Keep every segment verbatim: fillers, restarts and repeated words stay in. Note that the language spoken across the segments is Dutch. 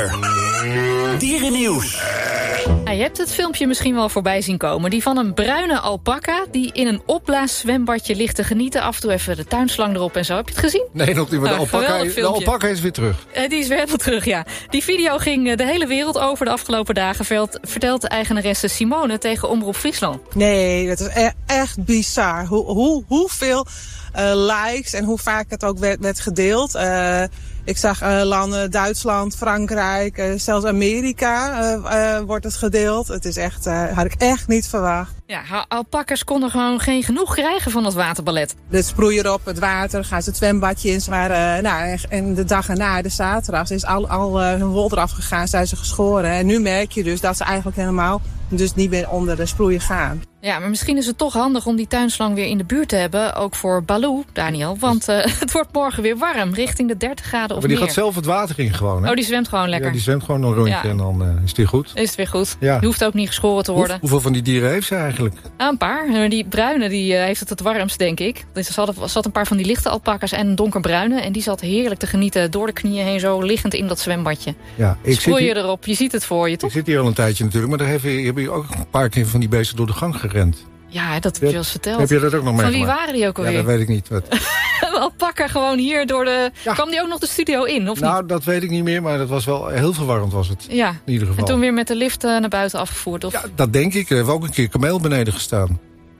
Dierennieuws. Ja, je hebt het filmpje misschien wel voorbij zien komen. Die van een bruine alpaca die in een opblaaszwembadje ligt te genieten. Af en toe even de tuinslang erop en zo. Heb je het gezien? Nee, nog niet, maar de, Oh, alpaca, de alpaca is weer terug. Uh, die is weer helemaal terug, ja. Die video ging de hele wereld over de afgelopen dagen, vertelt, vertelt de eigenaresse Simone tegen Omroep Friesland. Nee, dat is e- echt bizar. Hoe, hoe, hoeveel uh, likes en hoe vaak het ook werd, werd gedeeld. Uh, ik zag uh, landen, Duitsland, Frankrijk, uh, zelfs Amerika uh, uh, wordt het gedeeld. Het is echt, uh, had ik echt niet verwacht. Ja, alpakkers konden gewoon geen genoeg krijgen van dat waterballet. De sproeier op het water, gaan ze het zwembadje in. Ze waren, uh, nou, en de dag erna, de zaterdag, is al, al uh, hun wol eraf gegaan, zijn ze geschoren. En nu merk je dus dat ze eigenlijk helemaal dus niet meer onder de sproeier gaan. Ja, maar misschien is het toch handig om die tuinslang weer in de buurt te hebben. Ook voor Baloo, Daniel. Want uh, het wordt morgen weer warm, richting de dertig graden of maar die meer. gaat zelf het water in gewoon, hè? Oh, die zwemt gewoon lekker. Ja, die zwemt gewoon een rondje ja. en dan uh, is het weer goed. Is het weer goed. Ja. Je hoeft ook niet geschoren te worden. Hoe, hoeveel van die dieren heeft ze eigenlijk? Ah, een paar. Die bruine die, uh, heeft het het warmst, denk ik. Dus er zat, zat een paar van die lichte alpakas en een donkerbruine. En die zat heerlijk te genieten door de knieën heen, zo liggend in dat zwembadje. Ja, ik Sproei zit je erop, je ziet het voor je, toch? Ik zit hier al een tijdje natuurlijk, maar daar heb je, heb je ook een paar keer van die beesten door de gang gerend. Ja, dat heb je wel eens verteld. Heb je dat ook nog mee? Van wie waren die ook alweer? Ja, dat weet ik niet. Wat... Een alpaca gewoon hier door de... Ja. Kwam die ook nog de studio in, of nou, niet? dat weet ik niet meer, maar dat was wel heel verwarrend was het. Ja, in ieder geval. En toen weer met de lift uh, naar buiten afgevoerd, of? Ja, dat denk ik. Er heeft ook een keer kameel beneden gestaan.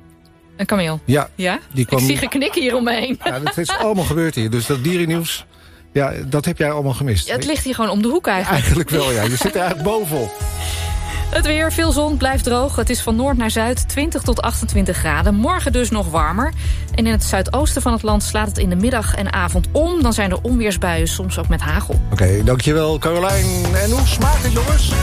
Een kameel? Ja. Ja? Die kwam... Ik zie geknikken hier omheen. Ja, dat is allemaal gebeurd hier. Dus dat dierennieuws, ja, dat heb jij allemaal gemist. Ja, het ligt hier gewoon om de hoek eigenlijk. Eigenlijk wel, ja. Je zit er eigenlijk bovenop. Het weer, veel zon, blijft droog. Het is van noord naar zuid, twintig tot achtentwintig graden. Morgen dus nog warmer. En in het zuidoosten van het land slaat het in de middag en avond om. Dan zijn er onweersbuien, soms ook met hagel. Oké, okay, dankjewel Carolijn. En hoe smaakt het, jongens?